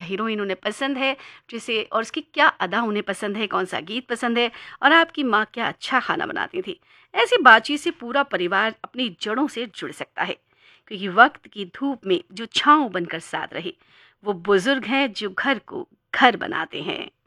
Heroine उन्हें पसंद है, जिसे और उसकी क्या अदा उन्हें पसंद है, कौन सा गीत पसंद है और आपकी माँ क्या अच्छा खाना बनाती थी। ऐसी बातचीत से पूरा परिवार अपनी जड़ों से जुड़ सकता है, क्योंकि वक्त की धूप में जो छाँव बनकर साथ रहे, वो बुजुर्ग हैं जो घर को घर बनाते हैं।